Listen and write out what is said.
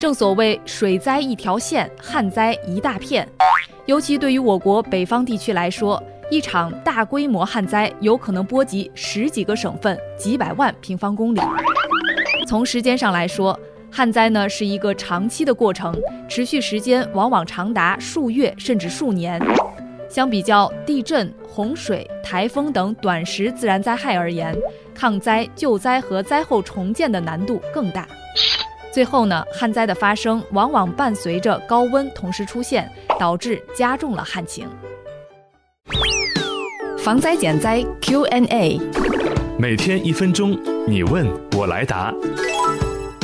正所谓水灾一条线，旱灾一大片。尤其对于我国北方地区来说，一场大规模旱灾有可能波及10几个省份，几百万平方公里。从时间上来说，旱灾呢是一个长期的过程，持续时间往往长达数月甚至数年。相比较地震、洪水、台风等短时自然灾害而言，抗灾、救灾和灾后重建的难度更大。最后呢，旱灾的发生往往伴随着高温同时出现，导致加重了旱情。防灾减灾 Q&A， 每天1分钟，你问我来答。